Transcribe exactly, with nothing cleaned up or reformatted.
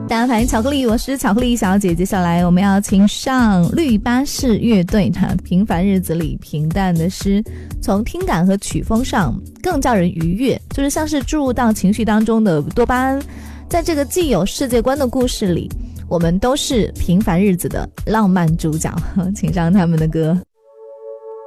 大家好，巧克力，我是巧克力小姐。接下来我们要请上绿巴士乐队的《平凡日子里平淡的诗》，从听感和曲风上更叫人愉悦，就是像是注入到情绪当中的多巴胺。在这个既有世界观的故事里，我们都是平凡日子的浪漫主角。请上他们的歌。